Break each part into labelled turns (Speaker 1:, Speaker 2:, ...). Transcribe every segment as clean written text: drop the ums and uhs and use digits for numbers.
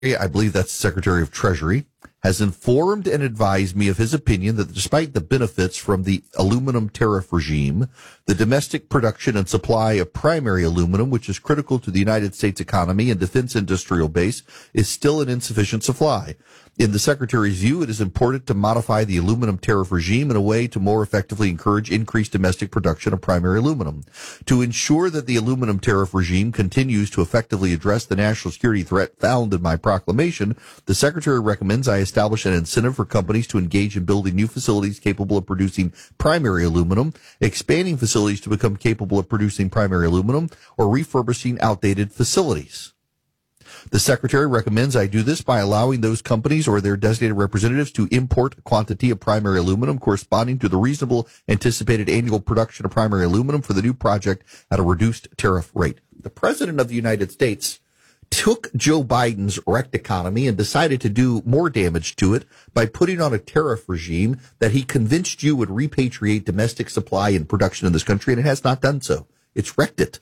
Speaker 1: I believe that's the Secretary of Treasury, has informed and advised me of his opinion that despite the benefits from the aluminum tariff regime, the domestic production and supply of primary aluminum, which is critical to the United States economy and defense industrial base, is still an insufficient supply. In the Secretary's view, it is important to modify the aluminum tariff regime in a way to more effectively encourage increased domestic production of primary aluminum. To ensure that the aluminum tariff regime continues to effectively address the national security threat found in my proclamation, the Secretary recommends I establish an incentive for companies to engage in building new facilities capable of producing primary aluminum, expanding facilities to become capable of producing primary aluminum, or refurbishing outdated facilities. The Secretary recommends I do this by allowing those companies or their designated representatives to import a quantity of primary aluminum corresponding to the reasonable anticipated annual production of primary aluminum for the new project at a reduced tariff rate. The President of the United States took Joe Biden's wrecked economy and decided to do more damage to it by putting on a tariff regime that he convinced you would repatriate domestic supply and production in this country, and it has not done so. It's wrecked it.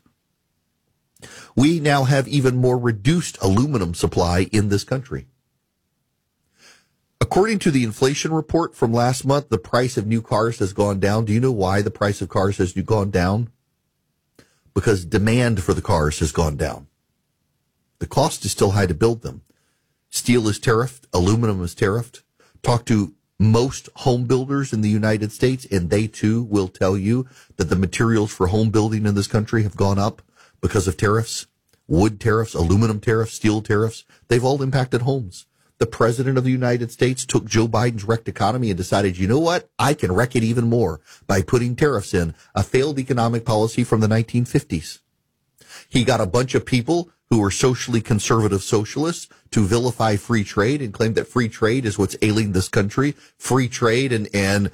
Speaker 1: We now have even more reduced aluminum supply in this country. According to the inflation report from last month, the price of new cars has gone down. Do you know why the price of cars has gone down? Because demand for the cars has gone down. The cost is still high to build them. Steel is tariffed. Aluminum is tariffed. Talk to most home builders in the United States, and they too will tell you that the materials for home building in this country have gone up because of tariffs. Wood tariffs, aluminum tariffs, steel tariffs. They've all impacted homes. The President of the United States took Joe Biden's wrecked economy and decided, you know what? I can wreck it even more by putting tariffs in, a failed economic policy from the 1950s. He got a bunch of people who were socially conservative socialists to vilify free trade and claim that free trade is what's ailing this country. Free trade and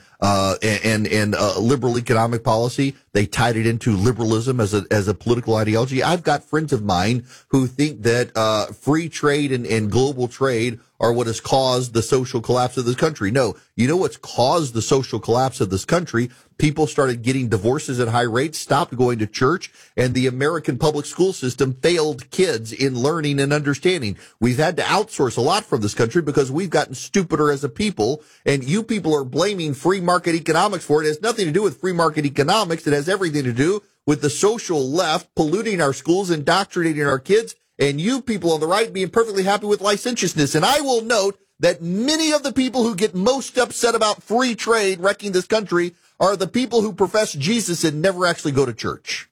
Speaker 1: liberal economic policy, they tied it into liberalism as a political ideology. I've got friends of mine who think that free trade and global trade are what has caused the social collapse of this country. No, you know what's caused the social collapse of this country? People started getting divorces at high rates, stopped going to church, and the American public school system failed kids in learning and understanding. We've had to outsource a lot from this country because we've gotten stupider as a people, and you people are blaming free market economics for it. It has nothing to do with free market economics. It has everything to do with the social left polluting our schools, indoctrinating our kids, and you people on the right being perfectly happy with licentiousness. And I will note that many of the people who get most upset about free trade wrecking this country are the people who profess Jesus and never actually go to church.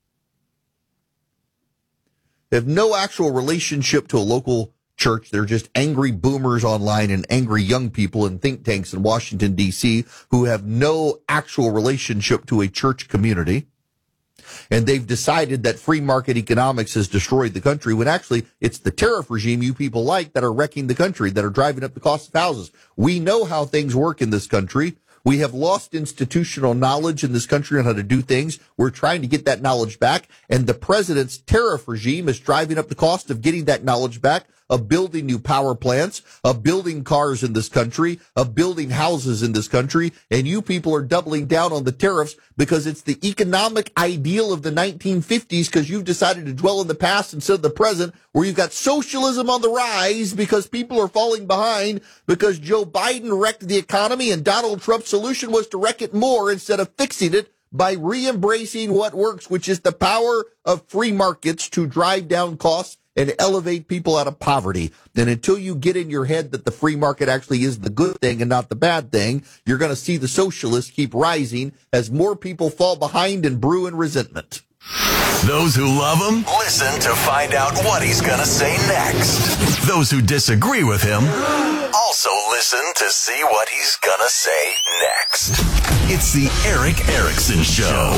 Speaker 1: They have no actual relationship to a local church. They're just angry boomers online and angry young people in think tanks in Washington, D.C. who have no actual relationship to a church community. And they've decided that free market economics has destroyed the country when actually it's the tariff regime you people like that are wrecking the country, that are driving up the cost of houses. We know how things work in this country. We have lost institutional knowledge in this country on how to do things. We're trying to get that knowledge back, and the president's tariff regime is driving up the cost of getting that knowledge back, of building new power plants, of building cars in this country, of building houses in this country, and you people are doubling down on the tariffs because it's the economic ideal of the 1950s because you've decided to dwell in the past instead of the present, where you've got socialism on the rise because people are falling behind because Joe Biden wrecked the economy and Donald Trump's solution was to wreck it more instead of fixing it by re-embracing what works, which is the power of free markets to drive down costs and elevate people out of poverty. And until you get in your head that the free market actually is the good thing and not the bad thing, you're going to see the socialists keep rising as more people fall behind and brew in resentment.
Speaker 2: Those who love him, listen to find out what he's going to say next. Those who disagree with him, also listen to see what he's going to say next. It's the Erick Erickson Show.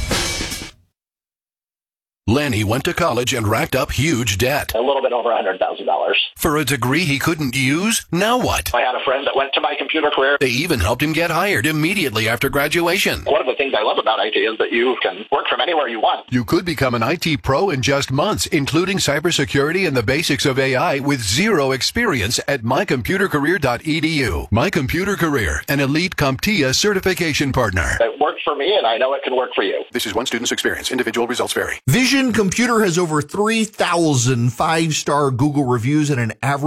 Speaker 3: Lenny went to college and racked up huge debt.
Speaker 4: A little bit over $100,000.
Speaker 3: For a degree he couldn't use? Now what?
Speaker 4: I had a friend that went to My Computer Career.
Speaker 3: They even helped him get hired immediately after graduation.
Speaker 4: One of the things I love about IT is that you can work from anywhere you want.
Speaker 3: You could become an IT pro in just months, including cybersecurity and the basics of AI with zero experience at mycomputercareer.edu. My Computer Career, an elite CompTIA certification partner.
Speaker 4: It worked for me, and I know it can work for you.
Speaker 3: This is one student's experience. Individual results vary.
Speaker 1: Vision Vision Computer has over 3,000 5-star Google reviews and an average